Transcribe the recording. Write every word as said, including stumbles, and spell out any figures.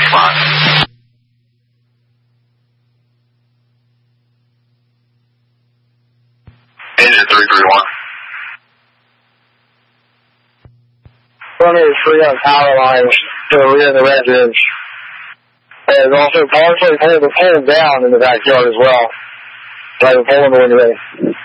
fine. Engine three three one. Runner is free on power lines to the rear of the residence. And also partially pulled the pole down in the backyard as well. So I can pull in the window.